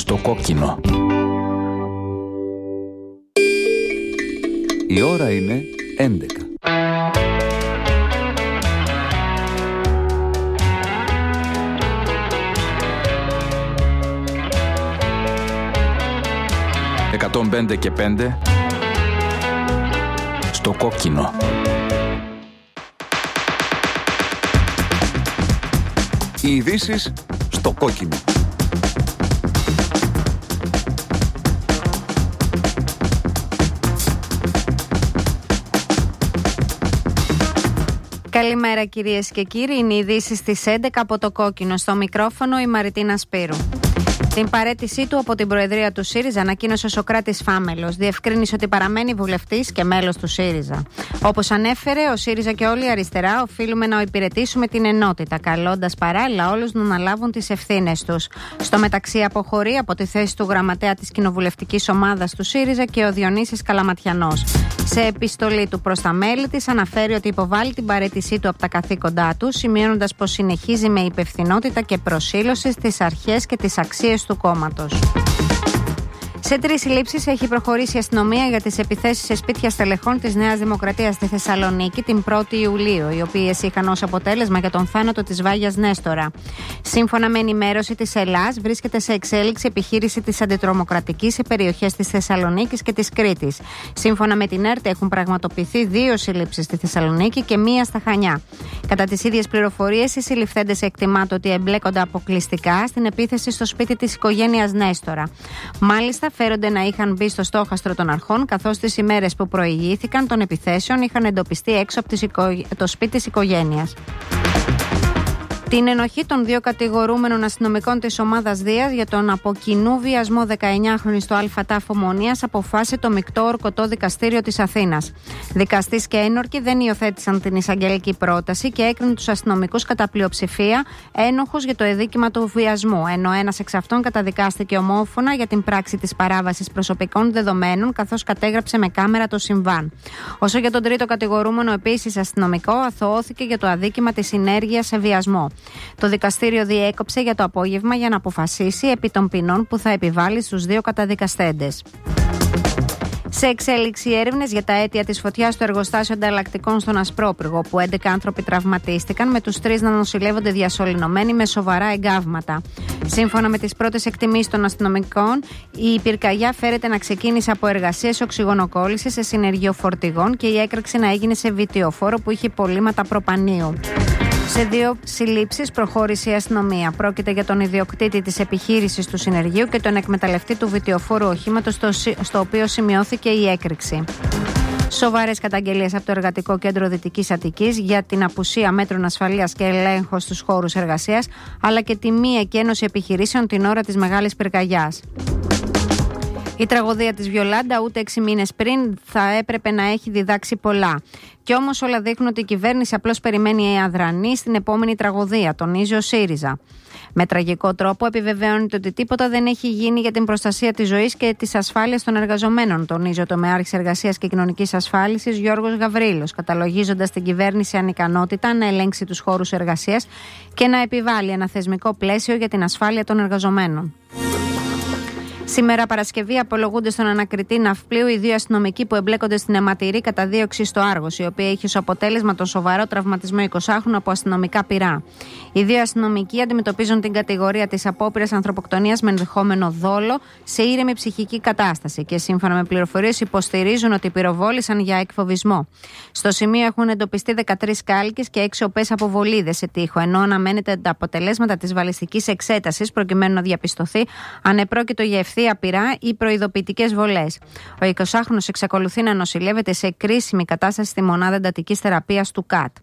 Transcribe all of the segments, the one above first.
στο κόκκινο. Η ώρα είναι 11. «105 και 5» στο κόκκινο. Οι ειδήσεις στο κόκκινο. Καλημέρα κυρίες και κύριοι, είναι οι ειδήσεις στις 11 από το κόκκινο. Στο μικρόφωνο η Μαριτίνα Σπύρου. Την παραίτησή του από την Προεδρία του ΣΥΡΙΖΑ ανακοίνωσε ο Σωκράτης Φάμελος. Διευκρίνησε ότι παραμένει βουλευτής και μέλος του ΣΥΡΙΖΑ. Όπως ανέφερε, ο ΣΥΡΙΖΑ και όλη η αριστερά οφείλουμε να υπηρετήσουμε την ενότητα, καλώντας παράλληλα όλους να αναλάβουν τις ευθύνες τους. Στο μεταξύ, αποχωρεί από τη θέση του γραμματέα της κοινοβουλευτικής ομάδας του ΣΥΡΙΖΑ και ο Διονύσης Καλαματιανός. Σε επιστολή του προς τα μέλη της, αναφέρει ότι υποβάλλει την παραίτησή του από τα καθήκοντά του, σημειώνοντας πως συνεχίζει με υπευθυνότητα και προσήλωση στις αρχές και τις αξίες του κόμματος. Σε 3 συλλήψεις έχει προχωρήσει η αστυνομία για τις επιθέσεις σε σπίτια στελεχών της Νέας Δημοκρατίας στη Θεσσαλονίκη την 1η Ιουλίου, οι οποίες είχαν ως αποτέλεσμα για τον θάνατο της Βάγιας Νέστορα. Σύμφωνα με ενημέρωση της Ελλάς, βρίσκεται σε εξέλιξη επιχείρηση της αντιτρομοκρατικής σε περιοχές της Θεσσαλονίκης και της Κρήτης. Σύμφωνα με την ΕΡΤ, έχουν πραγματοποιηθεί 2 συλλήψεις στη Θεσσαλονίκη και 1 στα Χανιά. Κατά τις ίδιες πληροφορίες, οι συλληφθέντες εκτιμάται ότι εμπλέκονται αποκλειστικά στην επίθεση στο σπίτι της οικογένειας Νέστορα. Μάλιστα, φέρονται να είχαν μπει στο στόχαστρο των αρχών, καθώς τις ημέρες που προηγήθηκαν των επιθέσεων είχαν εντοπιστεί έξω από το σπίτι της οικογένειας. Την ενοχή των 2 κατηγορούμενων αστυνομικών της ομάδας Δίας για τον από κοινού βιασμό 19χρονη στο ΑΤΑΦ Ομονίας αποφάσισε το μεικτό ορκωτό δικαστήριο της Αθήνας. Δικαστής και ένορκοι δεν υιοθέτησαν την εισαγγελική πρόταση και έκριναν τους αστυνομικούς κατά πλειοψηφία ένοχους για το εδίκημα του βιασμού, ενώ ένας εξ αυτών καταδικάστηκε ομόφωνα για την πράξη της παράβασης προσωπικών δεδομένων, καθώς κατέγραψε με κάμερα το συμβάν. Όσο για τον τρίτο κατηγορούμενο, επίσης αστυνομικό, αθωώθηκε για το αδίκημα της συνέργειας σε βιασμό. Το δικαστήριο διέκοψε για το απόγευμα για να αποφασίσει επί των ποινών που θα επιβάλλει στους 2 καταδικαστέντες. Σε εξέλιξη έρευνες για τα αίτια της φωτιάς στο εργοστάσιο ανταλλακτικών στον Ασπρόπυργο, όπου 11 άνθρωποι τραυματίστηκαν, με τους 3 να νοσηλεύονται διασωληνωμένοι με σοβαρά εγκάβματα. Σύμφωνα με τις πρώτες εκτιμήσεις των αστυνομικών, η πυρκαγιά φέρεται να ξεκίνησε από εργασίες οξυγονοκόλλησης σε συνεργείο φορτηγών και η έκρηξη να έγινε σε βιτιοφόρο που είχε υπολείμματα προπανίου. Σε 2 συλλήψεις προχώρησε η αστυνομία. Πρόκειται για τον ιδιοκτήτη της επιχείρησης του συνεργείου και τον εκμεταλλευτή του βιτιοφόρου οχήματος στο οποίο σημειώθηκε η έκρηξη. Σοβαρές καταγγελίες από το Εργατικό Κέντρο Δυτικής Αττικής για την απουσία μέτρων ασφαλείας και ελέγχου στους χώρους εργασίας, αλλά και τη μη εκένωση επιχειρήσεων την ώρα της μεγάλης πυρκαγιάς. Η τραγωδία της Βιολάντα ούτε 6 μήνες πριν θα έπρεπε να έχει διδάξει πολλά. Κι όμως όλα δείχνουν ότι η κυβέρνηση απλώς περιμένει αδρανή στην επόμενη τραγωδία, τονίζει ο ΣΥΡΙΖΑ. Με τραγικό τρόπο επιβεβαιώνεται ότι τίποτα δεν έχει γίνει για την προστασία της ζωής και της ασφάλειας των εργαζομένων, τονίζει ο τομεάρχης Εργασίας και Κοινωνικής Ασφάλισης Γιώργος Γαβρίλος, καταλογίζοντας την κυβέρνηση ανικανότητα να ελέγξει τους χώρους εργασίας και να επιβάλλει ένα θεσμικό πλαίσιο για την ασφάλεια των εργαζομένων. Σήμερα Παρασκευή απολογούνται στον ανακριτή ναυπλίου οι 2 αστυνομικοί που εμπλέκονται στην αιματηρή καταδίωξη στο Άργος, η οποία είχε ως αποτέλεσμα τον σοβαρό τραυματισμό 20χρονου από αστυνομικά πυρά. Οι 2 αστυνομικοί αντιμετωπίζουν την κατηγορία της απόπειρας ανθρωποκτονίας με ενδεχόμενο δόλο σε ήρεμη ψυχική κατάσταση και σύμφωνα με πληροφορίες υποστηρίζουν ότι πυροβόλησαν για εκφοβισμό. Στο σημείο έχουν εντοπιστεί 13 κάλικες και 6 οπές από βολίδες σε τοίχο, ενώ αναμένεται τα αποτελέσματα της βαλιστικής εξέτασης προκειμένου να διαπιστωθεί αν επρόκειτο για ευθεία πυρά ή προειδοποιητικές βολές. Ο 20χρονος εξακολουθεί να νοσηλεύεται σε κρίσιμη κατάσταση στη μονάδα εντατικής θεραπείας του ΚΑΤ.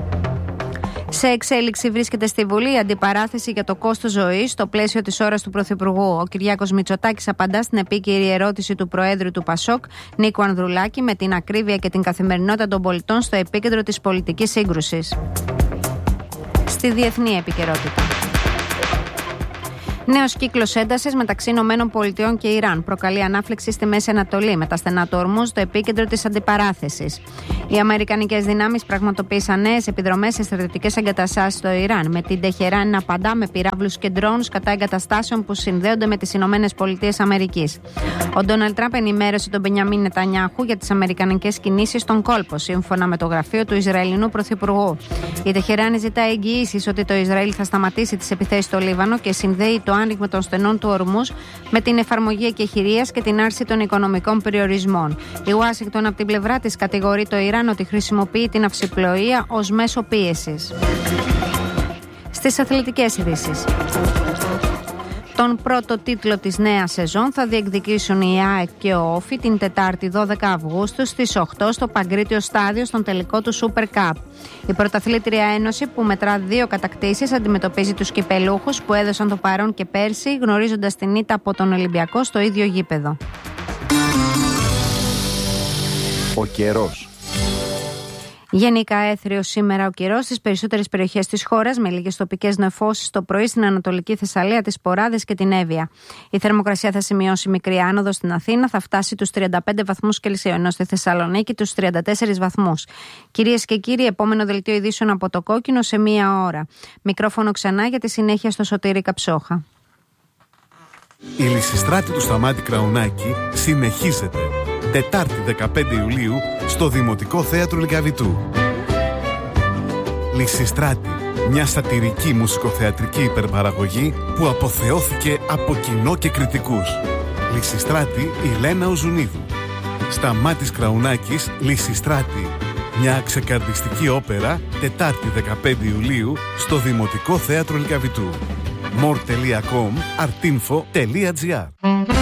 Σε εξέλιξη βρίσκεται στη Βουλή η αντιπαράθεση για το κόστος ζωής στο πλαίσιο της ώρας του Πρωθυπουργού. Ο Κυριάκος Μητσοτάκης απαντά στην επίκαιρη ερώτηση του Προέδρου του ΠΑΣΟΚ, Νίκου Ανδρουλάκη, με την ακρίβεια και την καθημερινότητα των πολιτών στο επίκεντρο της πολιτικής σύγκρουσης. Στη διεθνή επικαιρότητα. Νέος κύκλος έντασης μεταξύ ΗΠΑ και Ιράν προκαλεί ανάφλεξη στη Μέση Ανατολή, με τα στενά του Ορμούζ στο επίκεντρο της αντιπαράθεσης. Οι αμερικανικές δυνάμεις πραγματοποίησαν νέες επιδρομές σε στρατιωτικές εγκαταστάσεις στο Ιράν, με την Τεχεράνη να απαντά με πυράβλους και ντρόουνς κατά εγκαταστάσεων που συνδέονται με τις ΗΠΑ. Ο Ντόναλντ Τραμπ ενημέρωσε τον Μπενιαμίν Νετανιάχου για τις αμερικανικές κινήσεις στον κόλπο, σύμφωνα με το γραφείο του Ισραηλινού Πρωθυπουργού. Η Τεχεράνη ζητά εγγυήσεις ότι το Ισραήλ θα σταματήσει τις επιθέσεις στο Λίβανο και συνδέει το άνοιγμα των στενών του Ορμούζ με την εφαρμογή εκεχηρίας και την άρση των οικονομικών περιορισμών. Η Ουάσιγκτον από την πλευρά της κατηγορεί το Ιράν ότι χρησιμοποιεί την αυσιπλοεία ως μέσο πίεσης. Στις αθλητικές ειδήσεις. Τον πρώτο τίτλο της νέας σεζόν θα διεκδικήσουν η ΑΕΚ και ο Όφι την Τετάρτη 12 Αυγούστου στις 8 στο Παγκρίτιο Στάδιο στον τελικό του Super Cup. Η Πρωταθλήτρια Ένωση, που μετρά 2 κατακτήσεις, αντιμετωπίζει τους κυπελούχους που έδωσαν το παρόν και πέρσι, γνωρίζοντας την ήττα από τον Ολυμπιακό στο ίδιο γήπεδο. Ο καιρός. Γενικά έθριος σήμερα ο καιρός στις περισσότερες περιοχές της χώρας, με λίγες τοπικές νεφώσεις το πρωί στην Ανατολική Θεσσαλία, τις Ποράδες και την Εύβοια. Η θερμοκρασία θα σημειώσει μικρή άνοδο στην Αθήνα, θα φτάσει τους 35 βαθμούς Κελσίου, ενώ στη Θεσσαλονίκη τους 34 βαθμούς. Κυρίες και κύριοι, επόμενο δελτίο ειδήσεων από το Κόκκινο σε 1 ώρα. Μικρόφωνο ξανά για τη συνέχεια στο Σωτήρη Καψόχα. Η Λυσιστράτη του Σταμάτη Κραουνάκη συνεχίζεται. Τετάρτη 15 Ιουλίου στο Δημοτικό Θέατρο Λυκαβητού. Λυσιστράτη, μια σατιρική μουσικοθεατρική υπερπαραγωγή που αποθεώθηκε από κοινό και κριτικούς. Λυσιστράτη η Λένα Οζουνίδου. Σταμάτης Κραουνάκης, Λυσιστράτη. Μια ξεκαρδιστική όπερα, Τετάρτη 15 Ιουλίου στο Δημοτικό Θέατρο Λυκαβητού. more.com, artinfo.gr.